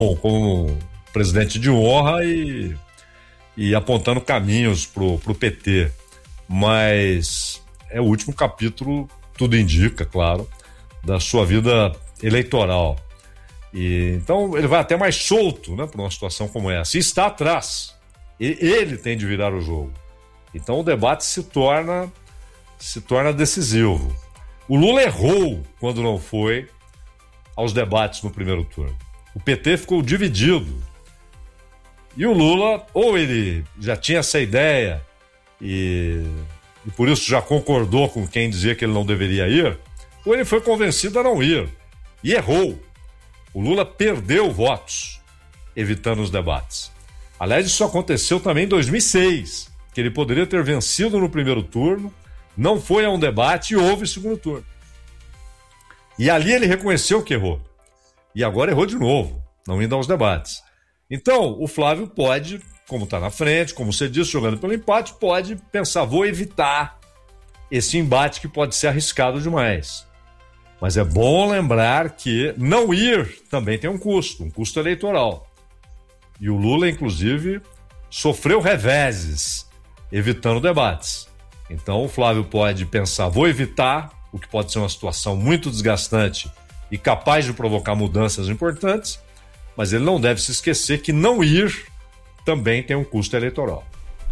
como presidente de honra e apontando caminhos pro PT. Mas é o último capítulo, tudo indica, claro, da sua vida eleitoral. E então ele vai até mais solto, né, para uma situação como essa. E está atrás. Ele tem de virar o jogo. Então o debate se torna decisivo. O Lula errou quando não foi aos debates no primeiro turno. O PT ficou dividido. E o Lula, ou ele já tinha essa ideia e por isso já concordou com quem dizia que ele não deveria ir, ou ele foi convencido a não ir. E errou. O Lula perdeu votos evitando os debates. Aliás, isso aconteceu também em 2006, que ele poderia ter vencido no primeiro turno, não foi a um debate e houve segundo turno. E ali ele reconheceu que errou. E agora errou de novo, não indo aos debates. Então, o Flávio pode, como está na frente, como você disse, jogando pelo empate, pode pensar, vou evitar esse embate que pode ser arriscado demais. Mas é bom lembrar que não ir também tem um custo eleitoral. E o Lula, inclusive, sofreu reveses evitando debates. Então o Flávio pode pensar, vou evitar, o que pode ser uma situação muito desgastante e capaz de provocar mudanças importantes, mas ele não deve se esquecer que não ir também tem um custo eleitoral.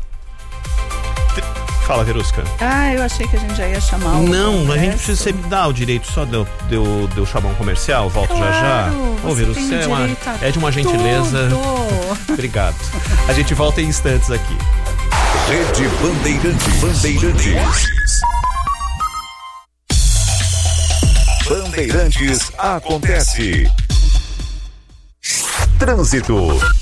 Fala, Verusca. Eu achei que a gente já ia chamar o Não, Congresso. a gente precisa sempre dar o direito só de eu chamar um comercial, volto já. Ô, Verusca, é de uma gentileza. Obrigado. A gente volta em instantes aqui. Rede Bandeirantes. Bandeirantes acontece. Trânsito.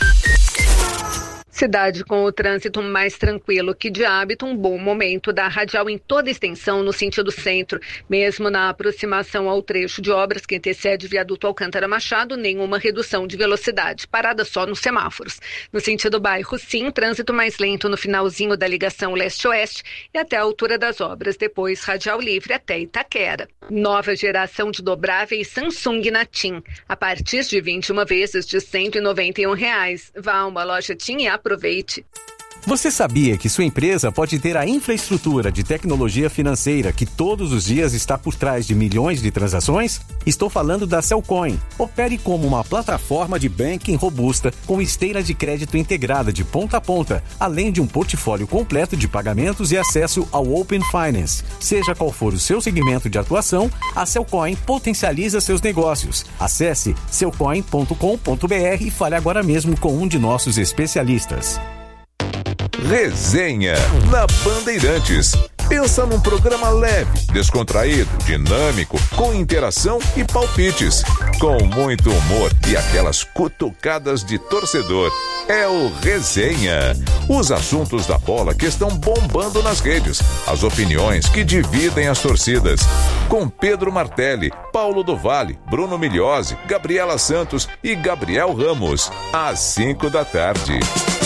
Cidade com o trânsito mais tranquilo que de hábito, um bom momento da radial em toda extensão no sentido centro. Mesmo na aproximação ao trecho de obras que antecede o viaduto Alcântara Machado, nenhuma redução de velocidade, parada só nos semáforos. No sentido bairro, sim, trânsito mais lento no finalzinho da ligação leste-oeste e até a altura das obras, depois radial livre até Itaquera. Nova geração de dobráveis Samsung na TIM, a partir de 21 vezes de R$ 191. Vá a uma loja TIM e aproveite. Você sabia que sua empresa pode ter a infraestrutura de tecnologia financeira que todos os dias está por trás de milhões de transações? Estou falando da Cellcoin. Opere como uma plataforma de banking robusta com esteira de crédito integrada de ponta a ponta, além de um portfólio completo de pagamentos e acesso ao Open Finance. Seja qual for o seu segmento de atuação, a Cellcoin potencializa seus negócios. Acesse cellcoin.com.br e fale agora mesmo com um de nossos especialistas. Resenha na Bandeirantes. Pensa num programa leve, descontraído, dinâmico, com interação e palpites, com muito humor e aquelas cutucadas de torcedor. É o Resenha. Os assuntos da bola que estão bombando nas redes, as opiniões que dividem as torcidas. Com Pedro Martelli, Paulo do Vale, Bruno Migliozzi, Gabriela Santos e Gabriel Ramos. Às 5 da tarde.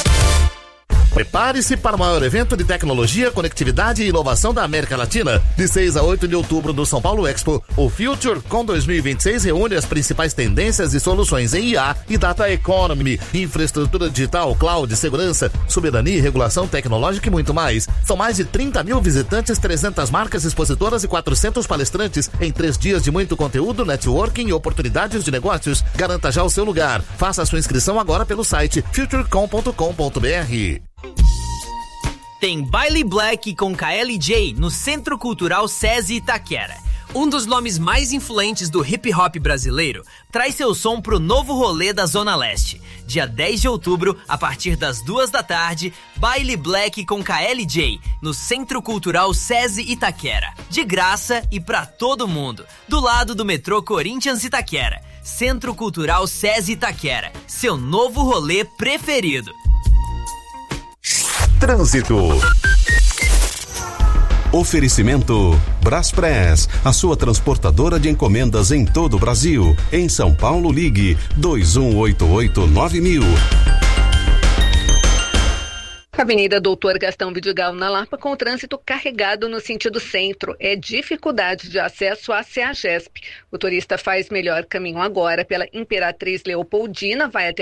Prepare-se para o maior evento de tecnologia, conectividade e inovação da América Latina. De 6 a 8 de outubro no São Paulo Expo, o FutureCon 2026 reúne as principais tendências e soluções em IA e Data Economy, infraestrutura digital, cloud, segurança, soberania e regulação tecnológica e muito mais. São mais de 30 mil visitantes, 300 marcas expositoras e 400 palestrantes em 3 dias de muito conteúdo, networking e oportunidades de negócios. Garanta já o seu lugar. Faça a sua inscrição agora pelo site futurecon.com.br. Tem Baile Black com KLJ no Centro Cultural SESI Itaquera. Um dos nomes mais influentes do hip hop brasileiro traz seu som pro novo rolê da Zona Leste. Dia 10 de outubro, a partir das 2 da tarde, Baile Black com KLJ no Centro Cultural SESI Itaquera. De graça e pra todo mundo. Do lado do metrô Corinthians Itaquera. Centro Cultural SESI Itaquera. Seu novo rolê preferido. Trânsito. Oferecimento Braspress, a sua transportadora de encomendas em todo o Brasil. Em São Paulo, ligue 2188-9000. Avenida Doutor Gastão Vidigal, na Lapa, com o trânsito carregado no sentido centro. É dificuldade de acesso à CEAGESP. O turista faz melhor caminho agora pela Imperatriz Leopoldina, vai até